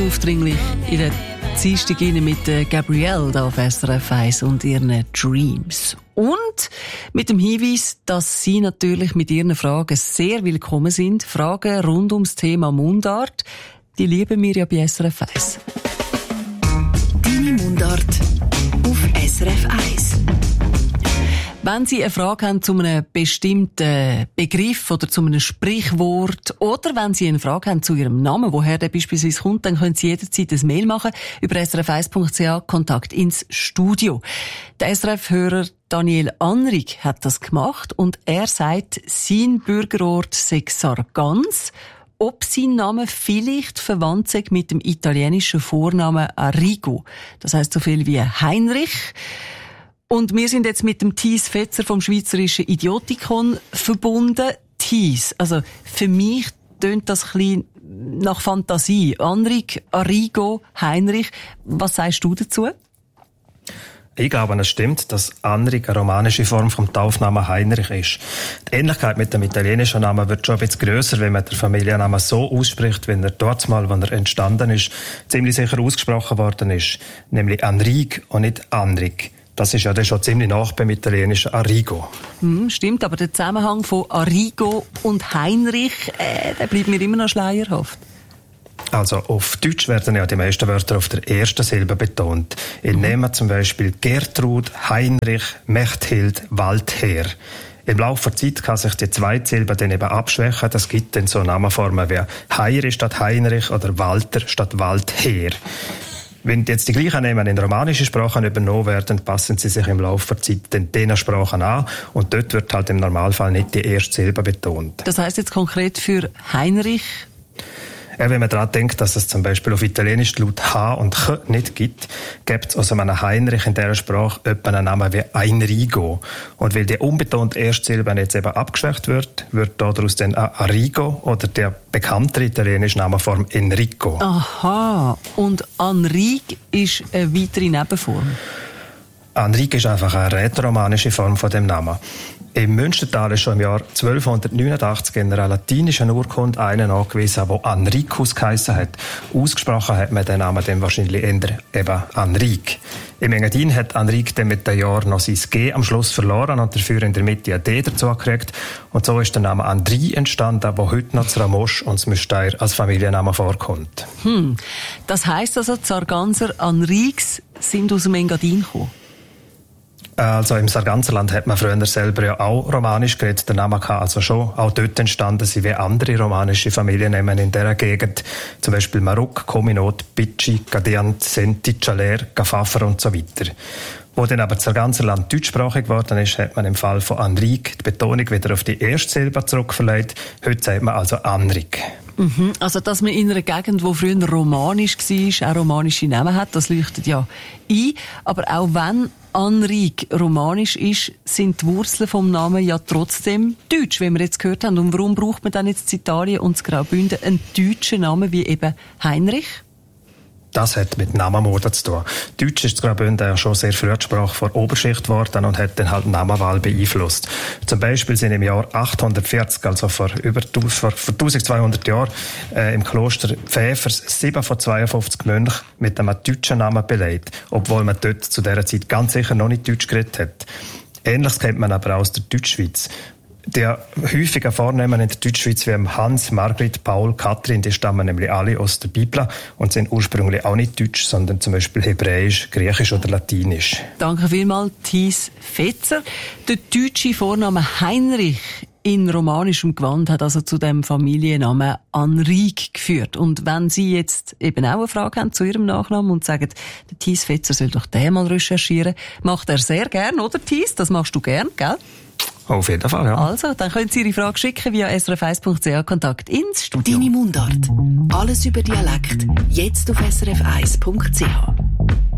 unaufdringlich in der Dienstag mit Gabrielle da auf SRF 1 und ihren Dreams. Und mit dem Hinweis, dass Sie natürlich mit Ihren Fragen sehr willkommen sind. Fragen rund ums Thema Mundart, die lieben wir ja bei SRF 1. Deine Mundart auf SRF 1. Wenn Sie eine Frage haben zu einem bestimmten Begriff oder zu einem Sprichwort oder wenn Sie eine Frage haben zu Ihrem Namen, woher der beispielsweise kommt, dann können Sie jederzeit ein Mail machen über srf1.ch Kontakt ins Studio. Der SRF-Hörer Daniel Anrig hat das gemacht und er sagt, sein Bürgerort sei Sargans, ob sein Name vielleicht verwandt sei mit dem italienischen Vornamen Arrigo. Das heisst so viel wie Heinrich. Und wir sind jetzt mit dem Thies Fetzer vom Schweizerischen Idiotikon verbunden. Thies, also für mich tönt das ein bisschen nach Fantasie. Anrig, Arrigo, Heinrich, was sagst du dazu? Ich glaube, es stimmt, dass Anrig eine romanische Form vom Taufnamen Heinrich ist. Die Ähnlichkeit mit dem italienischen Namen wird schon ein bisschen grösser, wenn man den Familiennamen so ausspricht, wenn er dort mal, wenn er entstanden ist, ziemlich sicher ausgesprochen worden ist. Nämlich Anrig und nicht Anrig. Das ist ja dann schon ziemlich nah beim italienischen Arrigo. Stimmt, aber der Zusammenhang von Arrigo und Heinrich, der bleibt mir immer noch schleierhaft. Also auf Deutsch werden ja die meisten Wörter auf der ersten Silbe betont. Ich nehme zum Beispiel Gertrud, Heinrich, Mechthild, Waldherr. Im Laufe der Zeit kann sich die zweite Silbe dann eben abschwächen. Das gibt dann so Namenformen wie Heiri statt Heinrich oder Walter statt Waldherr. Wenn jetzt die gleichen Namen in romanische Sprachen übernommen werden, passen sie sich im Laufe der Zeit den Sprachen an und dort wird halt im Normalfall nicht die erste Silbe betont. Das heisst jetzt konkret für Heinrich? Ja, wenn man daran denkt, dass es zum Beispiel auf Italienisch die Laut H und Ch nicht gibt, gibt es also einem Heinrich in dieser Sprache etwa einen Namen wie Einrigo. Und weil die unbetonte Erstsilbe jetzt eben abgeschwächt wird daraus dann Arrigo oder der bekanntere italienische Namenform Enrico. Aha. Und Anrig ist eine weitere Nebenform? Anrig ist einfach eine rätoromanische Form von dem Namen. Im Münstertal ist schon im Jahr 1289 in einer latinischen Urkunde einen angewiesen, der Anricus geheissen hat. Ausgesprochen hat man den Namen dann wahrscheinlich eher eben Anrig. Im Engadin hat Anrig dann mit den Jahren noch sein G am Schluss verloren und dafür in der Mitte ein D dazu gekriegt. Und so ist der Name Andri entstanden, der heute noch zu Ramosch und zu Müstair als Familienname vorkommt. Das heisst also, die Sarganser Anrigs sind aus dem Engadin gekommen? Also im Sarganserland hat man früher selber ja auch romanisch geredet. Der Name kann also schon auch dort entstanden sein wie andere romanische Familiennamen in dieser Gegend. Zum Beispiel Maruk, Kominot, Pitschi, Gadiant, Senti, Cialer, Gafafer und so weiter. Wo dann aber das Sarganserland deutschsprachig geworden ist, hat man im Fall von Anrig die Betonung wieder auf die erste Silbe zurückverlegt. Heute sagt man also Anrig. Also, dass man in einer Gegend, die früher romanisch war, auch romanische Namen hat, das leuchtet ja ein. Aber auch wenn Anrig romanisch ist, sind die Wurzeln vom Namen ja trotzdem deutsch, wie wir jetzt gehört haben. Und warum braucht man dann jetzt in Italien und in Graubünden einen deutschen Namen wie eben Heinrich? Das hat mit Namenmode zu tun. Deutsch ist Graubünden ja schon sehr früh die Sprache vor Oberschicht geworden und hat dann halt Namenwahl beeinflusst. Zum Beispiel sind im Jahr 840, also vor 1200 Jahren, im Kloster Pfäfers 7 von 52 Mönchen mit einem deutschen Namen belegt, obwohl man dort zu dieser Zeit ganz sicher noch nicht Deutsch geredet hat. Ähnliches kennt man aber aus der Deutschschweiz. Die häufigen Vornamen in der Deutschschweiz wie Hans, Margrit, Paul, Kathrin, die stammen nämlich alle aus der Bibel und sind ursprünglich auch nicht deutsch, sondern zum Beispiel hebräisch, griechisch oder latinisch. Danke vielmals, Thies Fetzer. Der deutsche Vorname Heinrich in romanischem Gewand hat also zu dem Familiennamen Anrig geführt. Und wenn Sie jetzt eben auch eine Frage haben zu Ihrem Nachnamen und sagen, der Thies Fetzer soll doch den mal recherchieren, macht er sehr gern, oder Thies? Das machst du gern, gell? Auf jeden Fall, ja. Also, dann können Sie Ihre Frage schicken via srf1.ch Kontakt ins Studio. Deine Mundart. Alles über Dialekt. Jetzt auf srf1.ch.